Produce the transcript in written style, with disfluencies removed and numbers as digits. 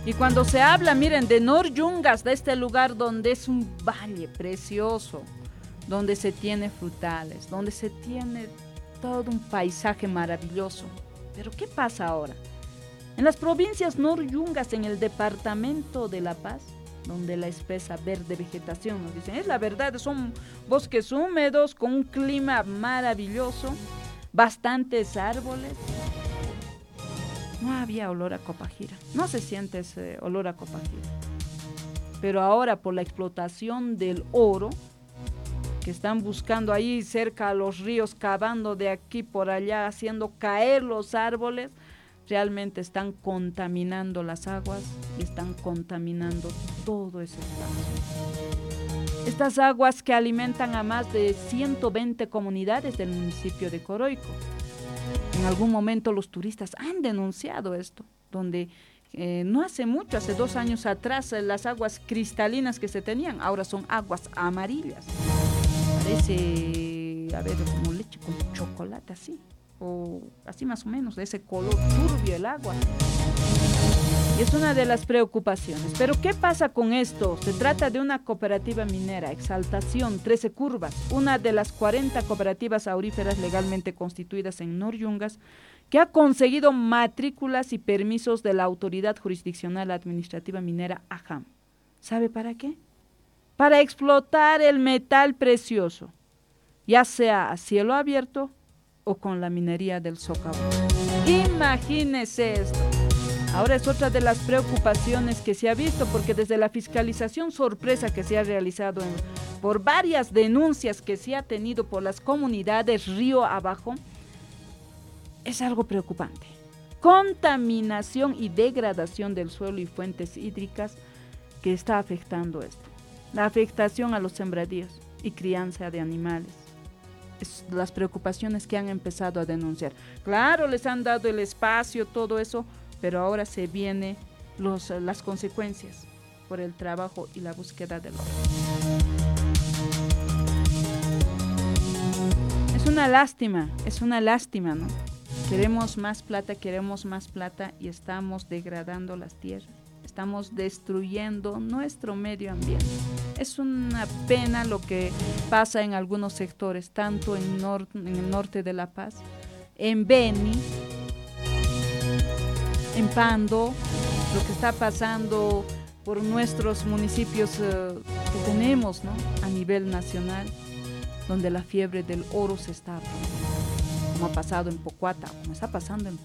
Y cuando se habla, miren, de Nor-Yungas, de este lugar donde es un valle precioso, donde se tiene frutales, donde se tiene todo un paisaje maravilloso. Pero ¿qué pasa ahora? En las provincias Nor-Yungas, en el departamento de La Paz, donde la espesa verde vegetación, nos dicen, es la verdad, son bosques húmedos con un clima maravilloso, bastantes árboles. No había olor a copajira, no se siente ese olor a copajira. Pero ahora por la explotación del oro, que están buscando ahí cerca a los ríos, cavando de aquí por allá, haciendo caer los árboles, realmente están contaminando las aguas y están contaminando todo ese espacio. Estas aguas que alimentan a más de 120 comunidades del municipio de Coroico. En algún momento los turistas han denunciado esto, donde no hace mucho, hace 2 años atrás, las aguas cristalinas que se tenían, ahora son aguas amarillas. Parece, a ver, como leche con chocolate así, o así más o menos, de ese color turbio el agua. Y es una de las preocupaciones. Pero ¿qué pasa con esto? Se trata de una cooperativa minera, Exaltación 13 Curvas, una de las 40 cooperativas auríferas legalmente constituidas en Nor-Yungas, que ha conseguido matrículas y permisos de la Autoridad Jurisdiccional Administrativa Minera AJAM. ¿Sabe para qué? Para explotar el metal precioso, ya sea a cielo abierto o con la minería del socavón. Imagínese esto. Ahora es otra de las preocupaciones que se ha visto, porque desde la fiscalización sorpresa que se ha realizado por varias denuncias que se ha tenido por las comunidades río abajo, es algo preocupante. Contaminación y degradación del suelo y fuentes hídricas que está afectando esto. La afectación a los sembradíos y crianza de animales. Es las preocupaciones que han empezado a denunciar. Claro, les han dado el espacio, todo eso, pero ahora se vienen las consecuencias por el trabajo y la búsqueda del oro. Es una lástima, ¿no? Queremos más plata y estamos degradando las tierras, estamos destruyendo nuestro medio ambiente. Es una pena lo que pasa en algunos sectores, tanto en el norte de La Paz, en Beni, en Pando, lo que está pasando por nuestros municipios que tenemos, ¿no?, a nivel nacional, donde la fiebre del oro se está, como ha pasado en Pocuata, como está pasando en